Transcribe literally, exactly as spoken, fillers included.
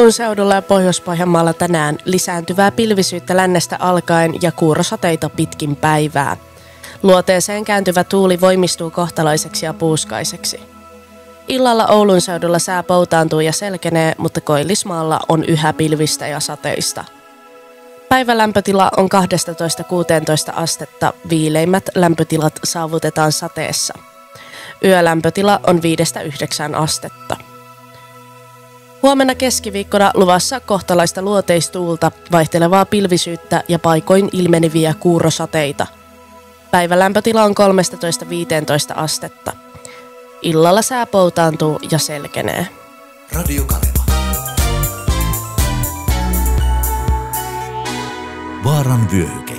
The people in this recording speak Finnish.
Oulun seudulla ja Pohjois-Pohjanmaalla tänään lisääntyvää pilvisyyttä lännestä alkaen ja kuurosateita pitkin päivää. Luoteeseen kääntyvä tuuli voimistuu kohtalaiseksi ja puuskaiseksi. Illalla Oulun seudulla sää poutaantuu ja selkenee, mutta Koillismaalla on yhä pilvistä ja sateista. Päivälämpötila on kaksitoista kuusitoista astetta, viileimmät lämpötilat saavutetaan sateessa. Yölämpötila on viidestä yhdeksään astetta. Huomenna keskiviikkona luvassa kohtalaista luoteistuulta, vaihtelevaa pilvisyyttä ja paikoin ilmeneviä kuurosateita. Päivälämpötila on kolmetoista viisitoista astetta. Illalla sää poutaantuu ja selkenee. Radio Kaleva. Vaaran vyöhyke.